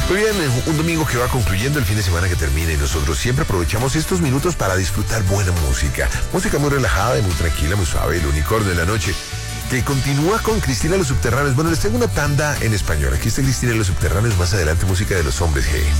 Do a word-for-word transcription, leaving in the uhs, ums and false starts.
Muy bien, un domingo que va concluyendo, el fin de semana que termina, y nosotros siempre aprovechamos estos minutos para disfrutar buena música. Música muy relajada y muy tranquila, muy suave, el unicornio de la noche, que continúa con Cristina y los Subterráneos. Bueno, les tengo una tanda en español. Aquí está Cristina y los Subterráneos, más adelante música de los hombres G.